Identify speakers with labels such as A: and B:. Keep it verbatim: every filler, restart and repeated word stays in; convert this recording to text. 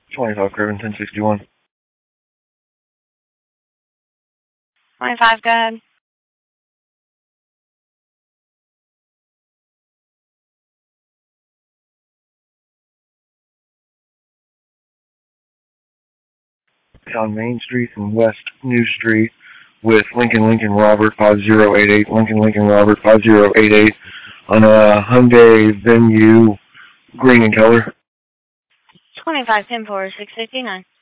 A: twenty-five Craven, ten sixty-one.
B: twenty-five, go ahead.
A: On Main Street and West New Street with Lincoln Lincoln Robert five zero eight eight, Lincoln Lincoln Robert five zero eight eight on a Hyundai Venue, green in color.
B: twenty-five, ten four, six fifty-nine.